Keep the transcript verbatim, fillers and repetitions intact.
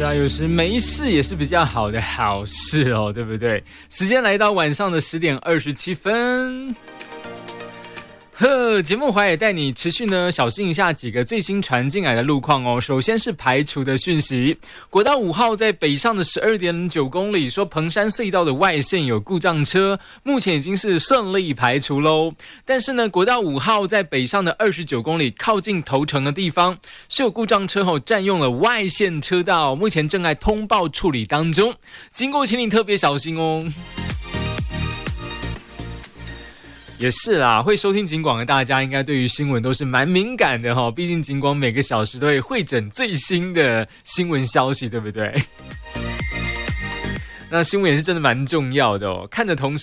是啊，有时没事也是比较好的好事哦，对不对？时间来到晚上的十点二十七分。呵，节目华也带你持续呢小心一下几个最新传进来的路况哦。首先是排除的讯息，国道五号在北上的 十二点九公里，说彭山隧道的外线有故障车，目前已经是顺利排除咯。但是呢，国道五号在北上的二十九公里，靠近头城的地方是有故障车后占用了外线车道，目前正在通报处理当中，经过请你特别小心哦。也是啦，会收听警广的大家应该对于新闻都是蛮敏感的齁，毕竟警广每个小时都会汇整最新的新闻消息，对不对？那新闻也是真的蛮重要的哦，看的同时